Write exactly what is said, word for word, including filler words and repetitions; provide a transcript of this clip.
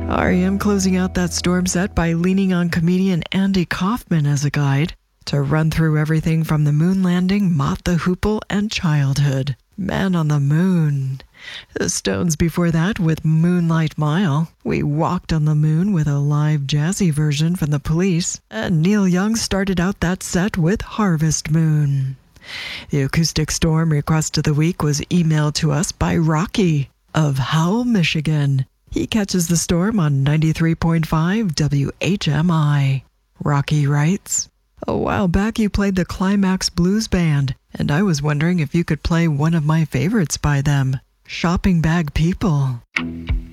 R E M closing out that storm set by leaning on comedian Andy Kaufman as a guide to run through everything from the moon landing, Mott the Hoople, and childhood. Man on the Moon. The Stones before that with Moonlight Mile. We Walked on the Moon with a live jazzy version from the Police. And Neil Young started out that set with Harvest Moon. The acoustic storm request of the week was emailed to us by Rocky of Howell, Michigan. He catches the storm on ninety-three point five W H M I. Rocky writes, "A while back you played the Climax Blues Band, and I was wondering if you could play one of my favorites by them, Shopping Bag People."